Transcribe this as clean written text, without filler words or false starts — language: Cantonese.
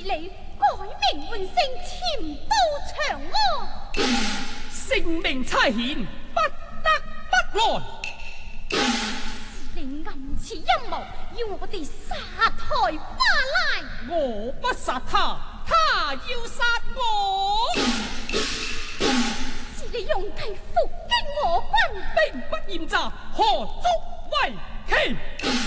你改名換姓潛到長安， 性命差遣，不得不來。 是你暗此陰謀，要我哋殺害巴拉。 我不殺他，他要殺我。 是你用計伏擊我軍， 兵不厭詐，何足為奇？